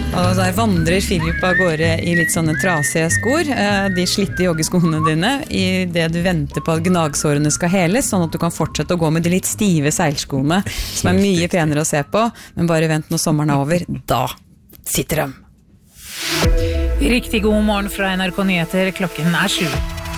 Og der vandrer Philip av gårde i litt sånne trasige skor, de slitte joggeskoene dine, i det du venter på at gnagsårene skal heles, sånn at du kan fortsette å gå med de litt stive seilskoene, som mye penere å se på, men bare vent når sommeren over, da sitter de. Riktig god morgen fra NRK Nyheter, klokken 7.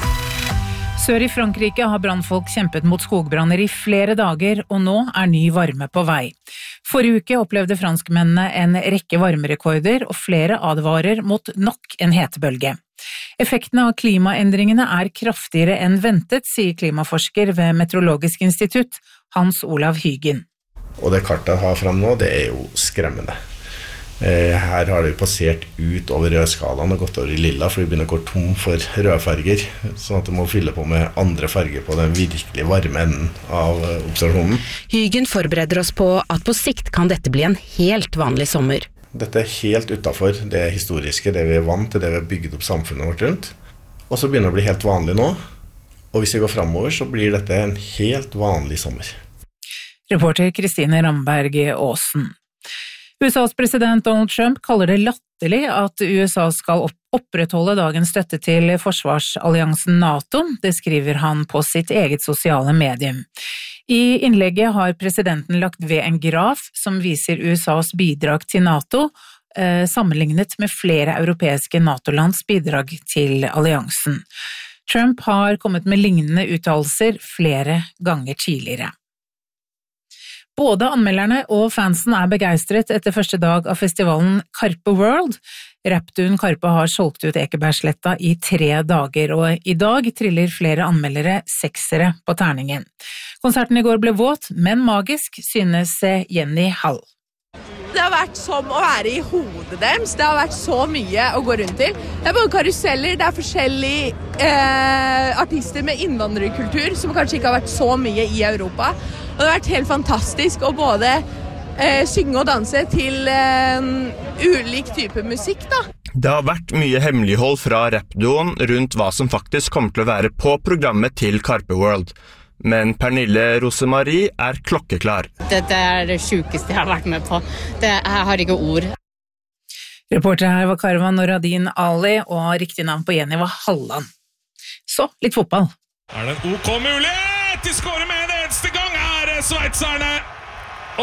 Sør i Frankrike har brannfolk kjempet mot skogbranner i flere dager, og nå ny varme på vei. Forrige uke opplevde franskmennene en rekke varmerekorder, og flere advarer mot nok en hetebølge. Effektene av klimaendringene kraftigere enn ventet, sier klimaforsker ved Meteorologisk institutt, Hans Olav Hygen. Og det kartet har frem nå, det jo skremmende. Her har det passert ut over rødskalaen og gått over i lilla, for vi begynner å gå tom for rødfarger, sånn at det må fylle på med andre farger på den virkelig varme enden av observasjonen. Hygen forbereder oss på at på sikt kan dette bli en helt vanlig sommer. Dette helt utenfor det historiske, det vi vant til, det vi har bygget opp samfunnet vårt rundt. Og så begynner det å bli helt vanlig nå, og hvis vi går fremover så blir dette en helt vanlig sommer. Reporter Kristine Ramberg Aasen. USAs president Donald Trump kaller det latterlig at USA skal opprettholde dagens støtte til forsvarsalliansen NATO, det skriver han på sitt eget sosiale medium. I innlegget har presidenten lagt ved en graf som viser USAs bidrag til NATO, sammenlignet med flere europeiske NATO-lands bidrag til alliansen. Trump har kommet med lignende uttalelser flere ganger tidligere. Både anmelderne og fansen begeistret etter første dag av festivalen Karpe World. Rappduoen Karpe har solgt ut Ekebergsletta i 3 dager, og i dag triller flere anmeldere 6-ere på terningen. Konserten i går ble våt, men magisk, synes Jenny Hall. Det har vært som å være i hodet deres, det har vært så mye å gå rundt til. Det både karuseller, det forskjellige artister med innvandrerkultur, som kanskje ikke har vært så mye i Europa. Og det har vært helt fantastisk å både synge og danse til ulik type musikk, da. Det har vært mye hemmelighold fra rappduoen rundt hva som faktisk kommer til å være på programmet til Karpe World. Men Pernille Rosemarie klokkeklar. Dette det sjukeste jeg har vært med på. Jeg har ikke ord. Reporter her var Karva Noradin Ali, og riktig navn på Jenny var Halland. Så, litt fotball. Det en OK mulighet? De skårer med en eneste gang sveitserne. Og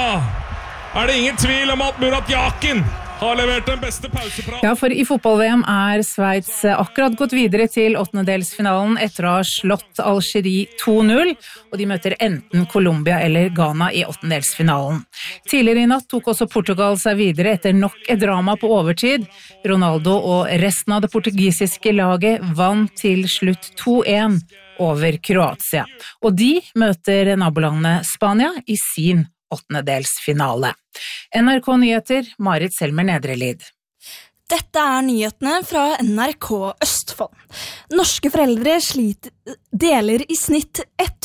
da det ingen tvil om at Murat Yakin har levert den beste pausepraten. Ja, for i fotball-VM Sveits akkurat gått videre til åttendedelsfinalen etter å ha slått Algerie 2-0, og de møter enten Colombia eller Ghana i åttendedelsfinalen. Tidligere i natt tok også Portugal seg videre etter nok et drama på overtid. Ronaldo og resten av det portugisiske laget vant til slutt 2-1 over Kroatia. Og de møter nabolandet Spania i sin åttendedelsfinale. NRK Nyheter, Marit Selmer Nedrelid. Dette nyhetene fra NRK Østfold. Norske foreldre deler i snitt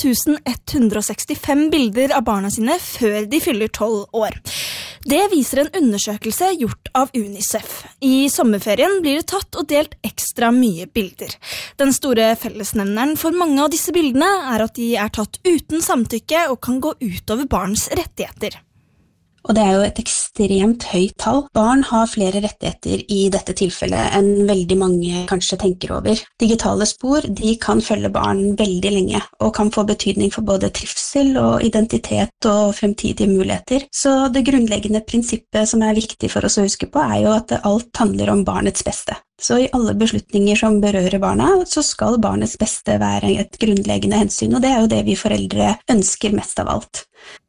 1165 bilder av barna sine før de fyller 12 år. Det viser en undersøkelse gjort av UNICEF. I sommerferien blir det tatt og delt ekstra mye bilder. Den store fellesnevneren for mange av disse bildene at de tatt uten samtykke og kan gå utover barns rettigheter. Og det jo et ekstremt høyt tall. Barn har flere rettigheter i dette tilfellet enn veldig mange kanskje tenker over. Digitale spor, de kan følge barn veldig lenge, og kan få betydning for både trivsel og identitet og fremtidige muligheter. Så det grunnleggende prinsippet som viktig for oss å huske på jo at alt handler om barnets beste. Så i alle beslutninger som berører barna, så skal barnets beste være et grunnleggende hensyn, og det jo det vi foreldre ønsker mest av alt.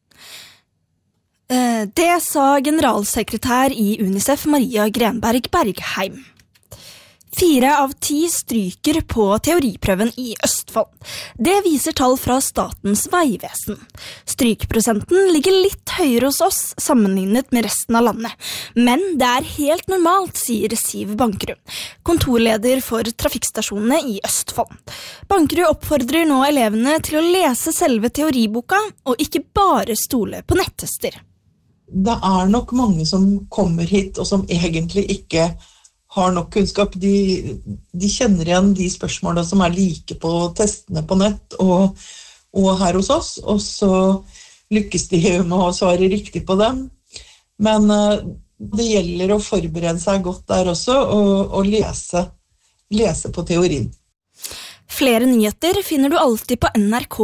Det sa generalsekretær i UNICEF Maria Grenberg Bergheim. 4 av 10 stryker på teoriprøven i Østfold. Det viser tall fra Statens vegvesen. Strykprosenten ligger litt høyere hos oss sammenlignet med resten av landet. Men det helt normalt, sier Siv Bankerud, kontorleder for trafikkstasjonene i Østfold. Bankerud oppfordrer nå elevene til å lese selve teoriboka, og ikke bare stole på nettester. Det nok mange som kommer hit og som egentlig ikke har nok kunnskap. De kjenner igjen de spørsmålene som like på testene på nett og her hos oss, og så lykkes de med å svare riktig på dem. Men Det gjelder å forberede seg godt der også, og lese på teorien. Flere nyheter finner du alltid på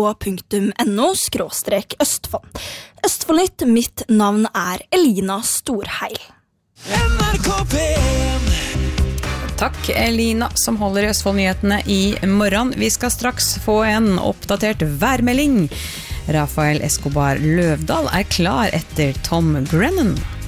nrk.no/Østfold. Østfoldnytt, mitt navn Elina Storheil. NRK P1. Takk, Elina, som holder i Østfold-nyhetene i morgen. Vi skal straks få en oppdatert værmelding. Rafael Escobar Løvdahl klar etter Tom Grennan.